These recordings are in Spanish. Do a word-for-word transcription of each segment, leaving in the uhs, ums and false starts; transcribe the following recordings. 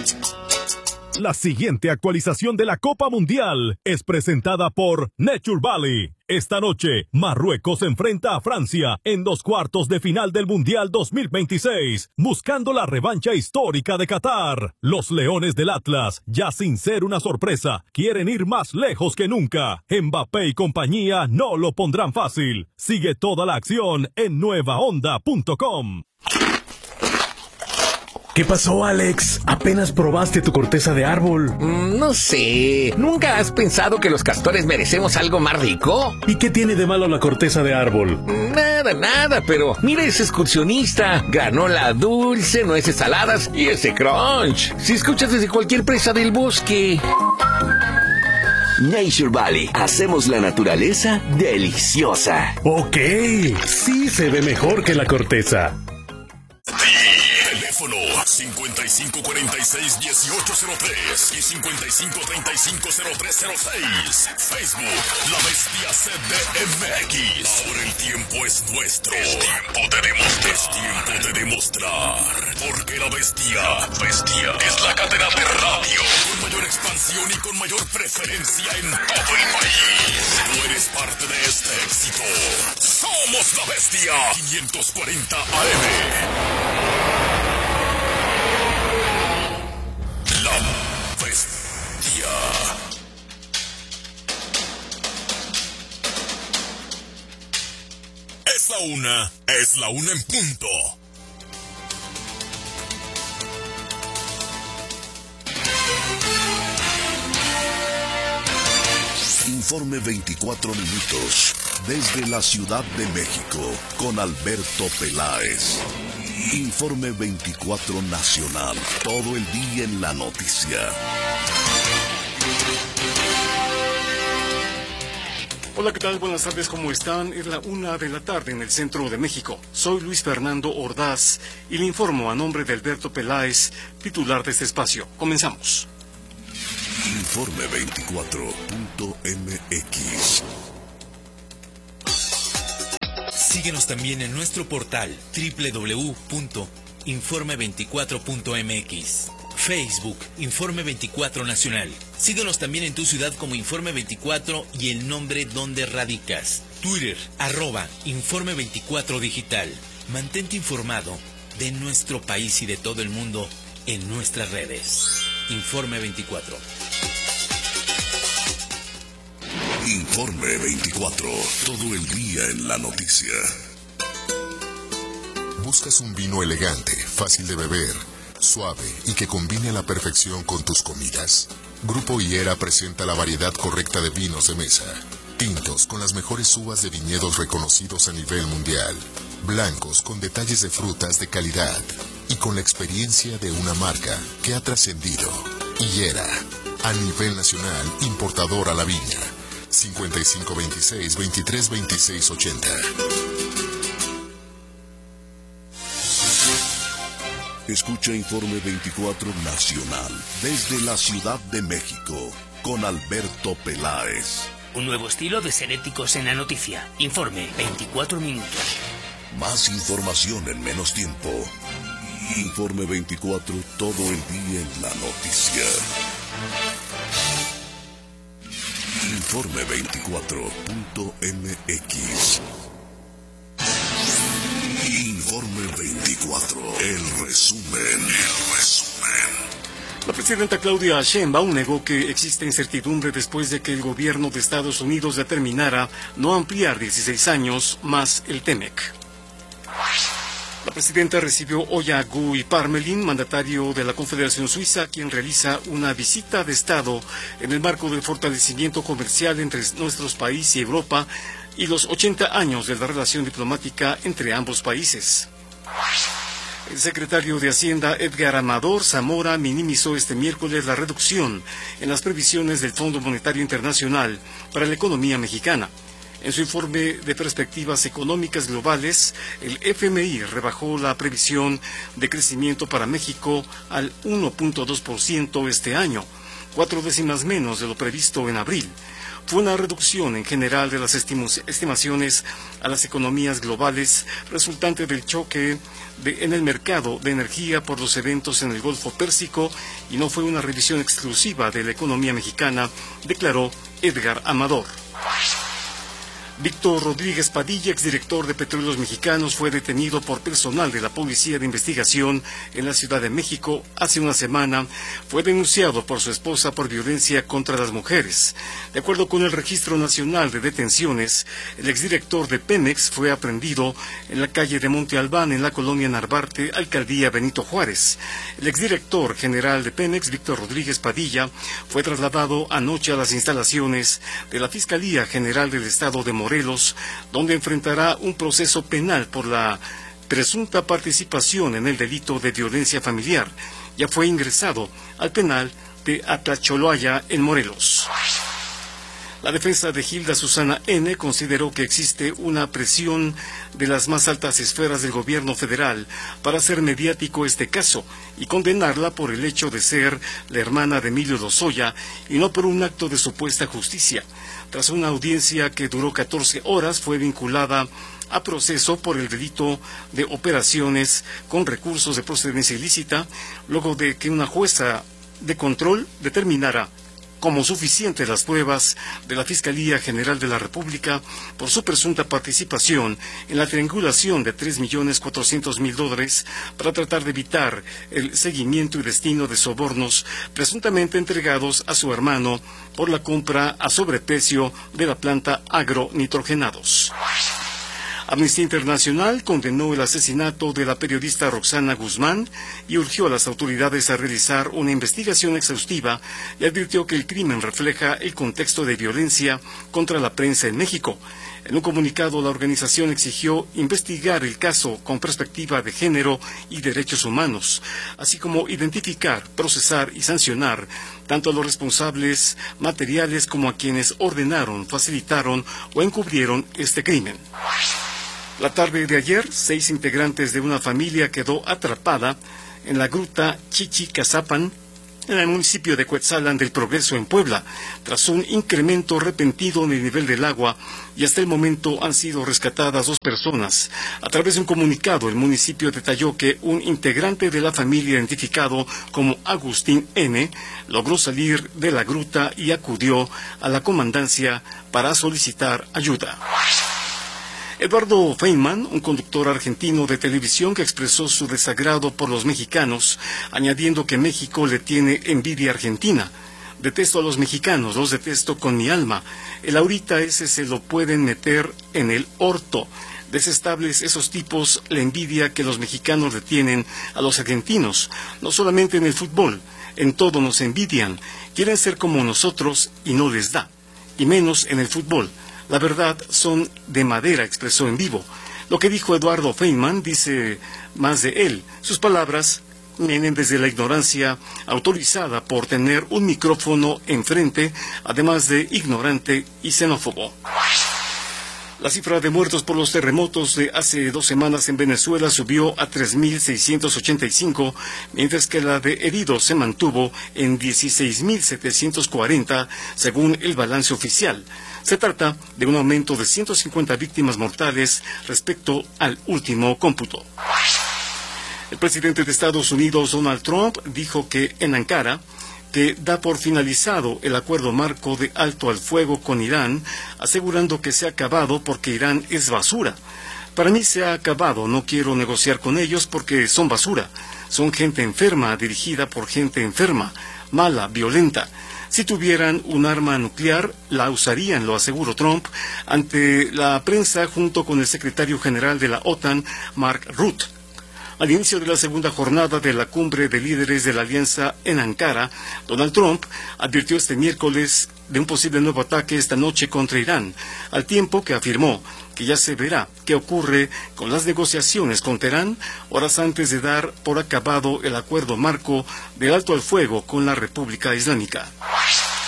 La siguiente actualización de la Copa Mundial es presentada por Nature Valley. Esta noche, Marruecos enfrenta a Francia en los cuartos de final del Mundial dos mil veintiséis, buscando la revancha histórica de Qatar. Los Leones del Atlas, ya sin ser una sorpresa, quieren ir más lejos que nunca. Mbappé y compañía no lo pondrán fácil. Sigue toda la acción en nueva onda punto com. ¿Qué pasó, Alex? ¿Apenas probaste tu corteza de árbol? Mm, no sé. ¿Nunca has pensado que los castores merecemos algo más rico? ¿Y qué tiene de malo la corteza de árbol? Nada, nada, pero mira ese excursionista. Granola dulce, nueces saladas y ese crunch. Si escuchas desde cualquier presa del bosque. Nature Valley. Hacemos la naturaleza deliciosa. Ok, sí se ve mejor que la corteza. Teléfono cincuenta y cinco cuarenta y seis dieciocho cero tres y cincuenta y cinco treinta y cinco cero tres cero seis. Facebook, La Bestia C D M X. Ahora el tiempo es nuestro. Es tiempo de demostrar. Es tiempo de demostrar. Porque La Bestia, Bestia es la cadena de radio con mayor expansión y con mayor preferencia en todo el país. Tú eres parte de este éxito. Somos La Bestia. quinientos cuarenta A M. La Bestia. Es la una, es la una en punto. Informe veinticuatro minutos desde la Ciudad de México con Alberto Peláez. Informe veinticuatro Nacional, todo el día en la noticia. Hola, ¿qué tal? Buenas tardes, ¿cómo están? Es la una de la tarde en el centro de México. Soy Luis Fernando Ordaz y le informo a nombre de Alberto Peláez, titular de este espacio. Comenzamos. Informe veinticuatro punto M X. Síguenos también en nuestro portal doble u doble u doble u punto informe veinticuatro punto m x. Facebook, Informe veinticuatro Nacional. Síguenos también en tu ciudad como Informe veinticuatro y el nombre donde radicas. Twitter, arroba Informe veinticuatro Digital. Mantente informado de nuestro país y de todo el mundo en nuestras redes. Informe veinticuatro. Informe veinticuatro, todo el día en la noticia. ¿Buscas un vino elegante, fácil de beber, suave y que combine a la perfección con tus comidas? Grupo Higuera presenta la variedad correcta de vinos de mesa. Tintos con las mejores uvas de viñedos reconocidos a nivel mundial. Blancos con detalles de frutas de calidad y con la experiencia de una marca que ha trascendido. Higuera, a nivel nacional, importador a la viña. cincuenta y cinco veintiséis veintitrés veintiséis ochenta. Escucha Informe veinticuatro Nacional desde la Ciudad de México con Alberto Peláez. Un nuevo estilo de ser éticos en la noticia. Informe veinticuatro minutos. Más información en menos tiempo. Informe veinticuatro, todo el día en la noticia. Informe veinticuatro punto M X. Informe veinticuatro, el resumen, el resumen. La presidenta Claudia Sheinbaum negó que existe incertidumbre después de que el gobierno de Estados Unidos determinara no ampliar dieciséis años más el TEMEC. La presidenta recibió hoy a Guy Parmelin, mandatario de la Confederación Suiza, quien realiza una visita de Estado en el marco del fortalecimiento comercial entre nuestros países y Europa y los ochenta años de la relación diplomática entre ambos países. El secretario de Hacienda, Edgar Amador Zamora, minimizó este miércoles la reducción en las previsiones del Fondo Monetario Internacional para la economía mexicana. En su informe de perspectivas económicas globales, el F M I rebajó la previsión de crecimiento para México al uno punto dos por ciento este año, cuatro décimas menos de lo previsto en abril. fue una reducción en general de las estimaciones a las economías globales resultante del choque de, en el mercado de energía por los eventos en el Golfo Pérsico y no fue una revisión exclusiva de la economía mexicana, declaró Edgar Amador. Víctor Rodríguez Padilla, exdirector de Petróleos Mexicanos, fue detenido por personal de la Policía de Investigación en la Ciudad de México hace una semana. Fue denunciado por su esposa por violencia contra las mujeres. De acuerdo con el Registro Nacional de Detenciones, el exdirector de Pemex fue aprehendido en la calle de Monte Albán, en la colonia Narvarte, alcaldía Benito Juárez. El exdirector general de Pemex, Víctor Rodríguez Padilla, fue trasladado anoche a las instalaciones de la Fiscalía General del Estado de Morelos, Morelos, donde enfrentará un proceso penal por la presunta participación en el delito de violencia familiar. Ya fue ingresado al penal de Atlacholoaya en Morelos. La defensa de Hilda Susana N. consideró que existe una presión de las más altas esferas del gobierno federal para hacer mediático este caso y condenarla por el hecho de ser la hermana de Emilio Lozoya y no por un acto de supuesta justicia. Tras una audiencia que duró catorce horas, fue vinculada a proceso por el delito de operaciones con recursos de procedencia ilícita, luego de que una jueza de control determinara como suficientes las pruebas de la Fiscalía General de la República por su presunta participación en la triangulación de tres millones cuatrocientos mil dólares para tratar de evitar el seguimiento y destino de sobornos presuntamente entregados a su hermano por la compra a sobreprecio de la planta agronitrogenados. Amnistía Internacional condenó el asesinato de la periodista Roxana Guzmán y urgió a las autoridades a realizar una investigación exhaustiva y advirtió que el crimen refleja el contexto de violencia contra la prensa en México. En un comunicado, la organización exigió investigar el caso con perspectiva de género y derechos humanos, así como identificar, procesar y sancionar tanto a los responsables materiales como a quienes ordenaron, facilitaron o encubrieron este crimen. La tarde de ayer, seis integrantes de una familia quedó atrapada en la gruta Chichicazapan, en el municipio de Cuetzalan del Progreso, en Puebla, tras un incremento repentino en el nivel del agua, y hasta el momento han sido rescatadas dos personas. A través de un comunicado, el municipio detalló que un integrante de la familia, identificado como Agustín N., logró salir de la gruta y acudió a la comandancia para solicitar ayuda. Eduardo Feynman, un conductor argentino de televisión que expresó su desagrado por los mexicanos, añadiendo que México le tiene envidia a Argentina. Detesto a los mexicanos, los detesto con mi alma. El ahorita ese se lo pueden meter en el orto. Desestables esos tipos, la envidia que los mexicanos le tienen a los argentinos, no solamente en el fútbol, en todo nos envidian. Quieren ser como nosotros y no les da, y menos en el fútbol. La verdad, son de madera, expresó en vivo. Lo que dijo Eduardo Feynman dice más de él. Sus palabras vienen desde la ignorancia autorizada por tener un micrófono enfrente, además de ignorante y xenófobo. La cifra de muertos por los terremotos de hace dos semanas en Venezuela subió a tres mil seiscientos ochenta y cinco, mientras que la de heridos se mantuvo en dieciséis mil setecientos cuarenta, según el balance oficial. Se trata de un aumento de ciento cincuenta víctimas mortales respecto al último cómputo. El presidente de Estados Unidos, Donald Trump, dijo que en Ankara, que da por finalizado el acuerdo marco de alto al fuego con Irán, asegurando que se ha acabado porque Irán es basura. Para mí se ha acabado, no quiero negociar con ellos porque son basura. Son gente enferma, dirigida por gente enferma, mala, violenta. Si tuvieran un arma nuclear, la usarían, lo aseguró Trump, ante la prensa junto con el secretario general de la OTAN, Mark Rutte. Al inicio de la segunda jornada de la cumbre de líderes de la alianza en Ankara, Donald Trump advirtió este miércoles de un posible nuevo ataque esta noche contra Irán, al tiempo que afirmó que ya se verá qué ocurre con las negociaciones con Teherán, horas antes de dar por acabado el acuerdo marco del alto al fuego con la República Islámica.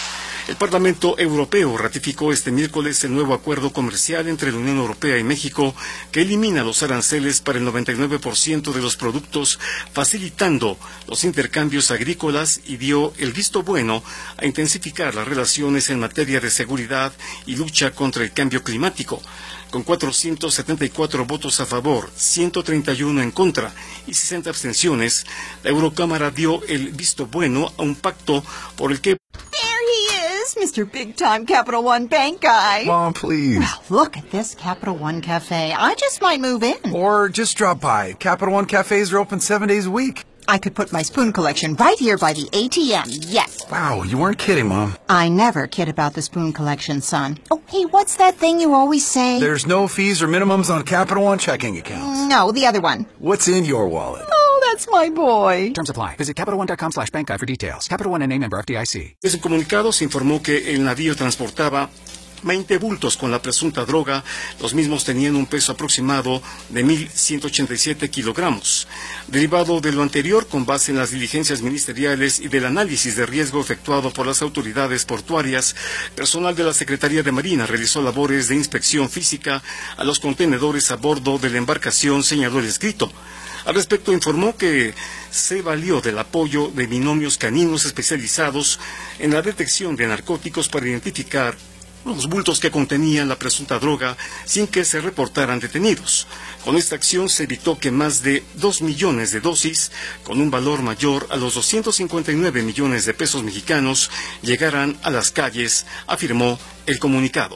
El Parlamento Europeo ratificó este miércoles el nuevo acuerdo comercial entre la Unión Europea y México que elimina los aranceles para el noventa y nueve por ciento de los productos, facilitando los intercambios agrícolas y dio el visto bueno a intensificar las relaciones en materia de seguridad y lucha contra el cambio climático. Con cuatrocientos setenta y cuatro votos a favor, ciento treinta y uno en contra y sesenta abstenciones, la Eurocámara dio el visto bueno a un pacto por el que... Mister Big Time Capital One Bank guy. Mom, please. Well, look at this Capital One Cafe. I just might move in. Or just drop by. Capital One cafes are open seven days a week. I could put my spoon collection right here by the A T M, yes. Wow, you weren't kidding, Mom. I never kid about the spoon collection, son. Oh, hey, what's that thing you always say? There's no fees or minimums on Capital One checking accounts. No, the other one. What's in your wallet? Oh, that's my boy. Terms apply. Visit CapitalOne.com slash bank guide for details. Capital One N A member F D I C. En un comunicado se informó que el navío transportaba veinte bultos con la presunta droga. Los mismos tenían un peso aproximado de mil ciento ochenta y siete kilogramos. Derivado de lo anterior, con base en las diligencias ministeriales y del análisis de riesgo efectuado por las autoridades portuarias, personal de la Secretaría de Marina realizó labores de inspección física a los contenedores a bordo de la embarcación, señaló el escrito. Al respecto, informó que se valió del apoyo de binomios caninos especializados en la detección de narcóticos para identificar los bultos que contenían la presunta droga sin que se reportaran detenidos. Con esta acción se evitó que más de dos millones de dosis, con un valor mayor a los doscientos cincuenta y nueve millones de pesos mexicanos, llegaran a las calles, afirmó el comunicado.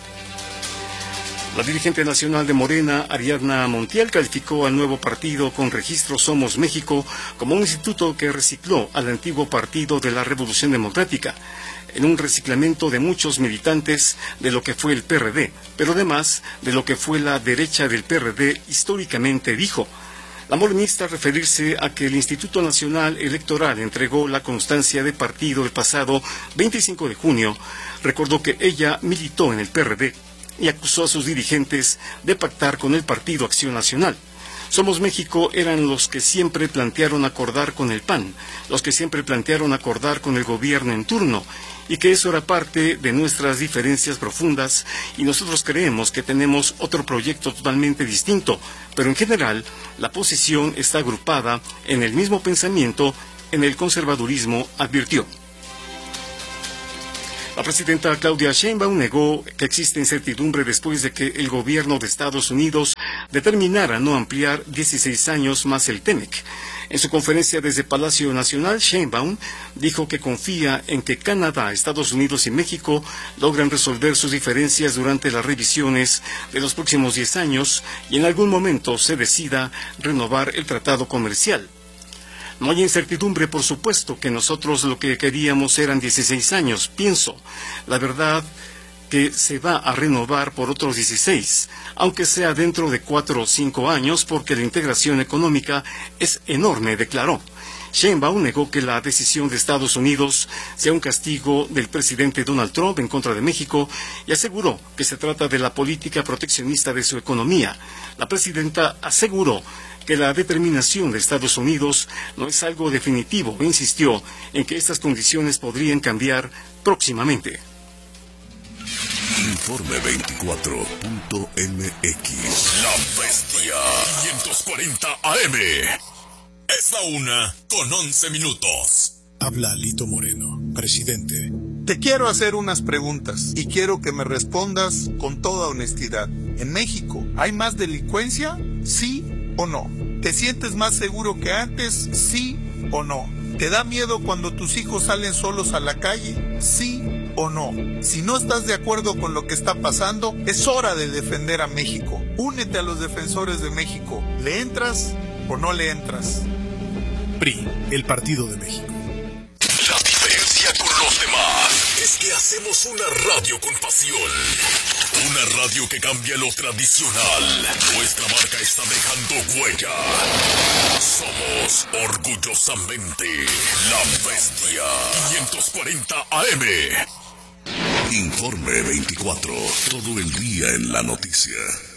La dirigente nacional de Morena, Ariadna Montiel, calificó al nuevo partido con registro Somos México como un instituto que recicló al antiguo Partido de la Revolución Democrática, en un reciclamiento de muchos militantes de lo que fue el P R D, pero además de lo que fue la derecha del P R D históricamente, dijo. La morenista, al referirse a que el Instituto Nacional Electoral entregó la constancia de partido el pasado veinticinco de junio, recordó que ella militó en el P R D y acusó a sus dirigentes de pactar con el Partido Acción Nacional. Somos México eran los que siempre plantearon acordar con el P A N, los que siempre plantearon acordar con el gobierno en turno, y que eso era parte de nuestras diferencias profundas, y nosotros creemos que tenemos otro proyecto totalmente distinto, pero en general la posición está agrupada en el mismo pensamiento, en el conservadurismo, advirtió. La presidenta Claudia Sheinbaum negó que existe incertidumbre después de que el gobierno de Estados Unidos determinara no ampliar dieciséis años más el T E M E C. En su conferencia desde Palacio Nacional, Sheinbaum dijo que confía en que Canadá, Estados Unidos y México logren resolver sus diferencias durante las revisiones de los próximos diez años y en algún momento se decida renovar el tratado comercial. No hay incertidumbre, por supuesto, que nosotros lo que queríamos eran dieciséis años, pienso. La verdad que se va a renovar por otros dieciséis, aunque sea dentro de cuatro o cinco años, porque la integración económica es enorme, declaró. Sheinbaum negó que la decisión de Estados Unidos sea un castigo del presidente Donald Trump en contra de México y aseguró que se trata de la política proteccionista de su economía. La presidenta aseguró que la determinación de Estados Unidos no es algo definitivo e insistió en que estas condiciones podrían cambiar próximamente. Informe veinticuatro punto m x. La Bestia quinientos cuarenta A M. Es la una con once minutos. Habla Lito Moreno, presidente. Te quiero hacer unas preguntas y quiero que me respondas con toda honestidad. ¿En México hay más delincuencia? ¿Sí o no? ¿Te sientes más seguro que antes? ¿Sí o no? ¿Te da miedo cuando tus hijos salen solos a la calle? ¿Sí o no? Si no estás de acuerdo con lo que está pasando, es hora de defender a México. Únete a los defensores de México. ¿Le entras o no le entras? P R I, el Partido de México. La diferencia con los demás es que hacemos una radio con pasión. Una radio que cambia lo tradicional. Nuestra marca está dejando huella. Somos orgullosamente La Bestia quinientos cuarenta A M. Informe veinticuatro. Todo el día en la noticia.